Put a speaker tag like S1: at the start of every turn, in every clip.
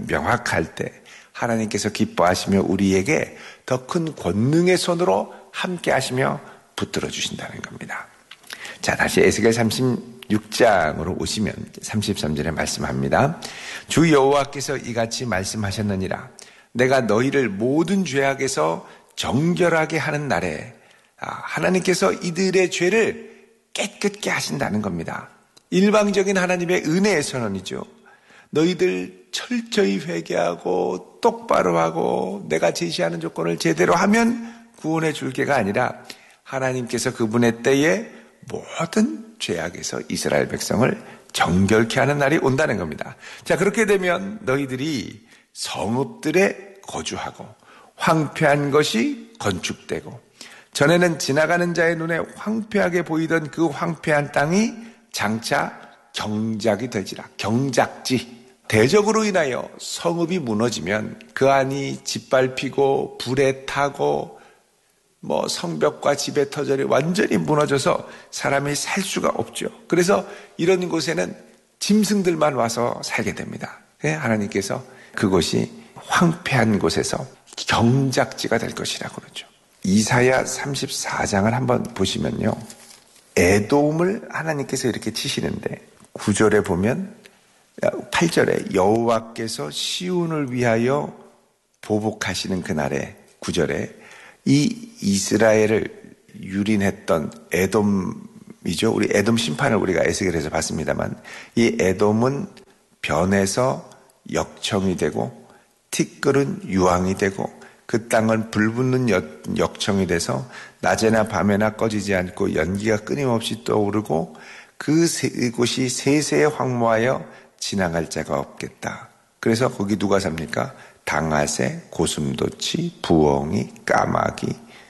S1: 명확할 때 하나님께서 기뻐하시며 우리에게 더 큰 권능의 손으로 함께 하시며 붙들어 주신다는 겁니다. 자, 다시 에스겔 36장으로 오시면 33절에 말씀합니다. 주 여호와께서 이같이 말씀하셨느니라. 내가 너희를 모든 죄악에서 정결하게 하는 날에 하나님께서 이들의 죄를 깨끗게 하신다는 겁니다. 일방적인 하나님의 은혜의 선언이죠. 너희들 철저히 회개하고 똑바로 하고 내가 제시하는 조건을 제대로 하면 구원해 줄 게가 아니라 하나님께서 그분의 때에 모든 죄악에서 이스라엘 백성을 정결케 하는 날이 온다는 겁니다. 자, 그렇게 되면 너희들이 성읍들에 거주하고 황폐한 것이 건축되고 전에는 지나가는 자의 눈에 황폐하게 보이던 그 황폐한 땅이 장차 경작이 되지라. 경작지. 대적으로 인하여 성읍이 무너지면 그 안이 짓밟히고 불에 타고 성벽과 지배 터전이 완전히 무너져서 사람이 살 수가 없죠. 그래서 이런 곳에는 짐승들만 와서 살게 됩니다. 하나님께서 그곳이 황폐한 곳에서 경작지가 될 것이라고 그러죠. 이사야 34장을 한번 보시면요. 에돔을 하나님께서 이렇게 치시는데 9절에 보면 8절에 여호와께서 시온을 위하여 보복하시는 그날에 9절에 이 이스라엘을 유린했던 에돔이죠. 우리 에돔 심판을 우리가 에스겔에서 봤습니다만 이 에돔은 변해서 역청이 되고 티끌은 유황이 되고 그 땅은 불붙는 역청이 돼서 낮에나 밤에나 꺼지지 않고 연기가 끊임없이 떠오르고 그곳이 세세에 황무하여 지나갈 자가 없겠다. 그래서 거기 누가 삽니까? 당아새, 고슴도치, 부엉이, 까마귀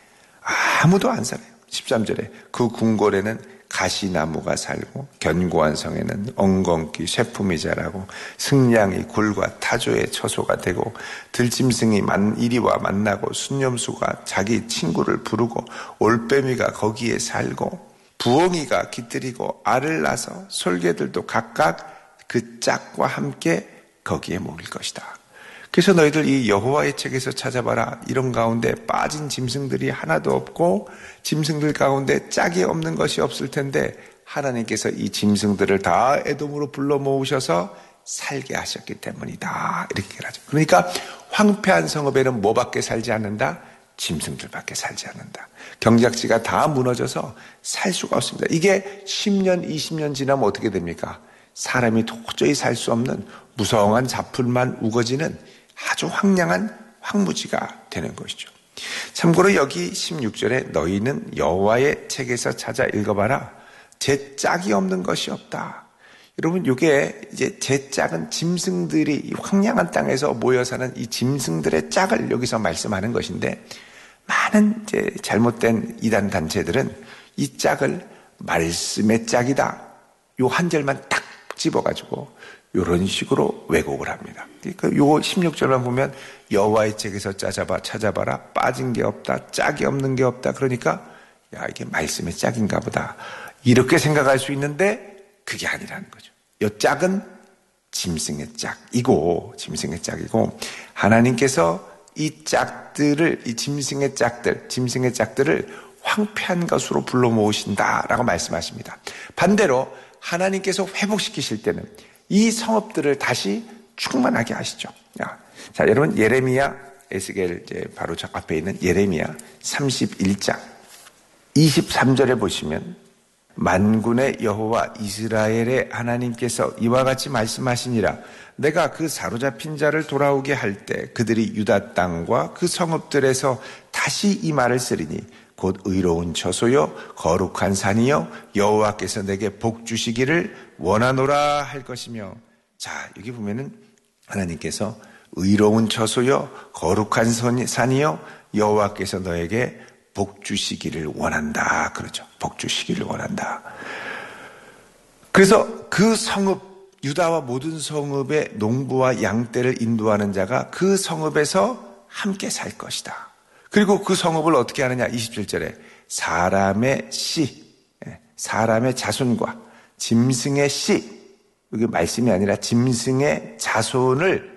S1: 아무도 안 살아요. 13절에 그 궁궐에는 가시나무가 살고 견고한 성에는 엉겅퀴, 쇠품이 자라고 승냥이, 굴과 타조의 처소가 되고 들짐승이 이리와 만나고 순념수가 자기 친구를 부르고 올빼미가 거기에 살고 부엉이가 깃들이고 알을 낳아서 솔개들도 각각 그 짝과 함께 거기에 먹일 것이다. 그래서 너희들 이 여호와의 책에서 찾아봐라. 이런 가운데 빠진 짐승들이 하나도 없고 짐승들 가운데 짝이 없는 것이 없을 텐데 하나님께서 이 짐승들을 다 에돔으로 불러 모으셔서 살게 하셨기 때문이다. 이렇게 하죠. 그러니까 황폐한 성읍에는 뭐밖에 살지 않는다? 짐승들밖에 살지 않는다. 경작지가 다 무너져서 살 수가 없습니다. 이게 10년, 20년 지나면 어떻게 됩니까? 사람이 도저히 살 수 없는 무성한 잡풀만 우거지는 아주 황량한 황무지가 되는 것이죠. 참고로 여기 16절에 너희는 여호와의 책에서 찾아 읽어봐라. 제 짝이 없는 것이 없다. 여러분, 이게 이제 제 짝은 짐승들이 이 황량한 땅에서 모여 사는 이 짐승들의 짝을 여기서 말씀하는 것인데 많은 이제 잘못된 이단 단체들은 이 짝을 말씀의 짝이다. 요 한 절만 딱 집어가지고 이런 식으로 왜곡을 합니다. 그러니까 요 16절만 보면 여호와의 책에서 찾아봐라. 빠진 게 없다. 짝이 없는 게 없다. 그러니까 야, 이게 말씀의 짝인가 보다. 이렇게 생각할 수 있는데 그게 아니라는 거죠. 이 짝은 짐승의 짝이고 하나님께서 이 짝들을 이 짐승의 짝들을 황폐한 것으로 불러 모으신다라고 말씀하십니다. 반대로 하나님께서 회복시키실 때는 이 성읍들을 다시 충만하게 하시죠. 자, 여러분 예레미야 에스겔 이제 바로 저 앞에 있는 예레미야 31장 23절에 보시면 만군의 여호와 이스라엘의 하나님께서 이와 같이 말씀하시니라. 내가 그 사로잡힌 자를 돌아오게 할 때 그들이 유다 땅과 그 성읍들에서 다시 이 말을 쓰리니 곧 의로운 처소요 거룩한 산이요 여호와께서 내게 복 주시기를 원하노라 할 것이며. 자, 여기 보면은 하나님께서 의로운 처소요 거룩한 산이요 여호와께서 너에게 복 주시기를 원한다 그러죠. 복 주시기를 원한다. 그래서 그 성읍 유다와 모든 성읍의 농부와 양떼를 인도하는 자가 그 성읍에서 함께 살 것이다. 그리고 그 성읍을 어떻게 하느냐 27절에 사람의 사람의 자손과 짐승의 여기 말씀이 아니라 짐승의 자손을